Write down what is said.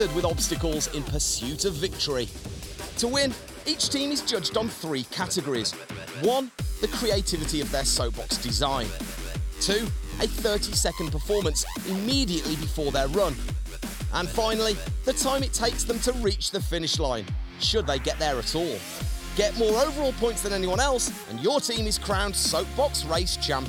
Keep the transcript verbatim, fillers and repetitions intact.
with obstacles in pursuit of victory. To win, each team is judged on three categories. One, the creativity of their soapbox design. Two, a thirty second performance immediately before their run. And finally, the time it takes them to reach the finish line, should they get there at all. Get more overall points than anyone else, and your team is crowned Soapbox Race Champion.